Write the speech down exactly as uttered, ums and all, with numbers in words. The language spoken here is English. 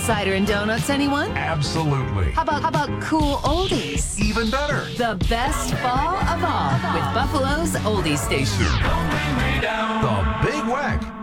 cider and donuts, anyone? Absolutely. How about, how about cool oldies? Even better. The best fall of all with Buffalo's Oldies Station. The Big Weck.